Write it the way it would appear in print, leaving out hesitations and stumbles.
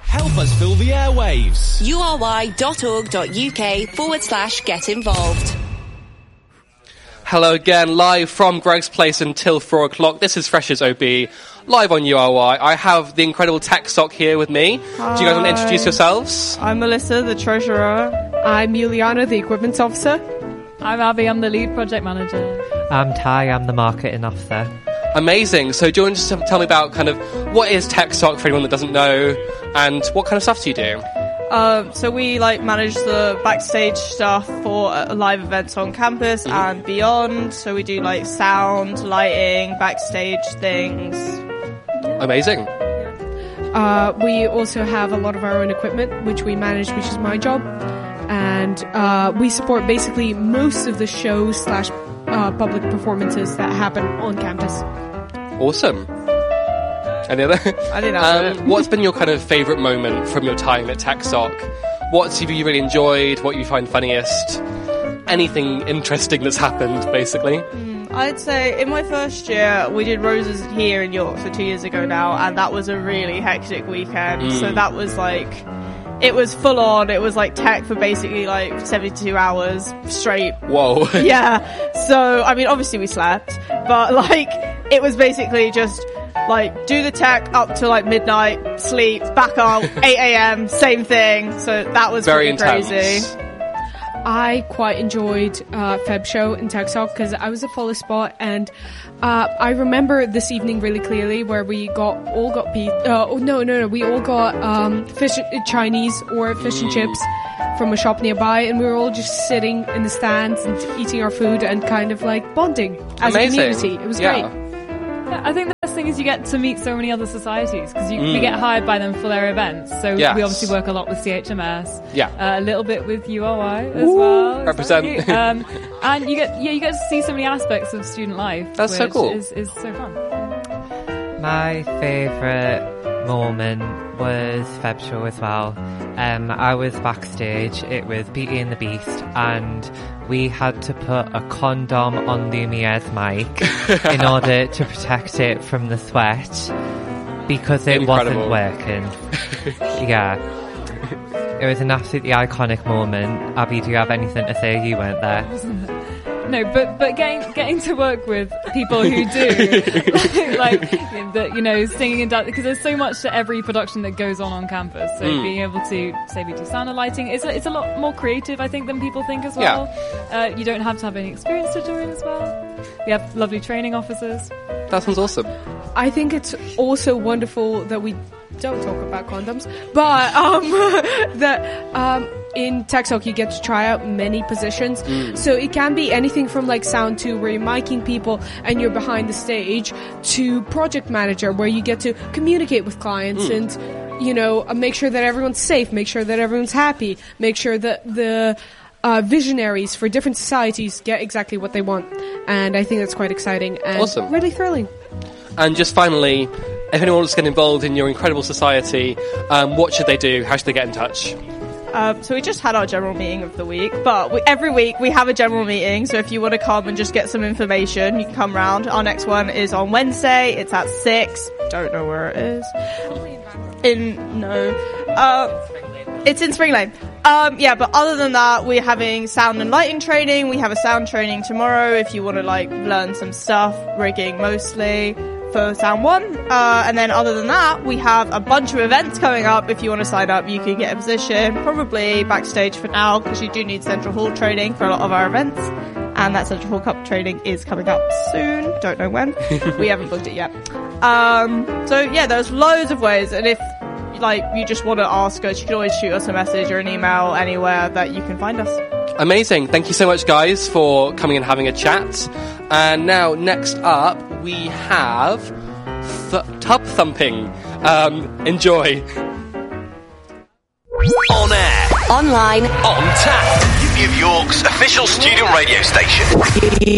Help us fill the airwaves. uri.org.uk/get involved. Hello again, live from Greg's Place until 4 o'clock. This is Fresh as OB, live on URY. I have the incredible Tech Sock here with me. Hi. Do you guys want to introduce yourselves? I'm Melissa, the treasurer. I'm Juliana, the equipment officer. I'm Abby, I'm the lead project manager. I'm Ty, I'm the marketing officer. Amazing. So do you want to just tell me about kind of what is Tech Sock for anyone that doesn't know, and what kind of stuff do you do? So we manage the backstage stuff for live events on campus and beyond. So we do sound, lighting, backstage things. Amazing. We also have a lot of our own equipment, which we manage, which is my job. And we support basically most of the shows / public performances that happen on campus. Awesome. Any other? I think that's it. What's been your kind of favourite moment from your time at TechSoc? What have you really enjoyed? What you find funniest? Anything interesting that's happened, basically? I'd say in my first year, we did Roses here in York, so 2 years ago now, and that was a really hectic weekend. So that was it was full on. It was tech for basically 72 hours straight. Whoa. Yeah. So, I mean, obviously we slept, but it was basically just do the tech up to midnight, sleep, back up, 8 a.m., same thing. So that was very pretty intense. Crazy. I quite enjoyed Feb Show in TechSoc because I was a follow spot, and I remember this evening really clearly where we all got Chinese or fish and chips from a shop nearby, and we were all just sitting in the stands and eating our food and kind of bonding as Amazing. a community. It was great. Yeah, I think the best thing is you get to meet so many other societies because we get hired by them for their events. So Yes. we obviously work a lot with CHMS, Yeah. a little bit with URY as well. Represent. And you get to see so many aspects of student life. That's so which cool. Is so fun. My favourite moment was Feb Show as well. I was backstage, it was Beauty and the Beast, and we had to put a condom on Lumiere's mic in order to protect it from the sweat because it Incredible. wasn't working. Yeah. It was an absolutely iconic moment. Abby, do you have anything to say? You weren't there. No, but getting to work with people who do singing and dancing, because there's so much to every production that goes on campus. So being able to say we do sound and lighting, it's a lot more creative, I think, than people think as well. Yeah. You don't have to have any experience to join as well. We have lovely training officers. That sounds awesome. I think it's also wonderful that we don't talk about condoms, but in TechSoc you get to try out many positions. So it can be anything from sound to where you're miking people and you're behind the stage, to project manager where you get to communicate with clients and make sure that everyone's safe, make sure that everyone's happy, make sure that the visionaries for different societies get exactly what they want. And I think that's quite exciting and Awesome. really thrilling. And just finally, if anyone wants to get involved in your incredible society, what should they do? How should they get in touch? So we just had our general meeting of the week, but every week we have a general meeting. So if you want to come and just get some information, you can come round. Our next one is on Wednesday. It's at 6. Don't know where it is. It's in Spring Lane. But other than that, we're having sound and lighting training. We have a sound training tomorrow if you want to learn some stuff, rigging mostly for Sound 1. And then other than that, we have a bunch of events coming up. If you want to sign up, you can get a position, probably backstage for now, because you do need Central Hall training for a lot of our events. And that Central Hall Cup training is coming up soon. Don't know when. We haven't booked it yet. There's loads of ways. And if you just want to ask us, you can always shoot us a message or an email anywhere that you can find us. Amazing. Thank you so much, guys, for coming and having a chat. And now, next up, we have Tub Thumping. Enjoy. On air. Online. On tap. Uni of York's official student radio station.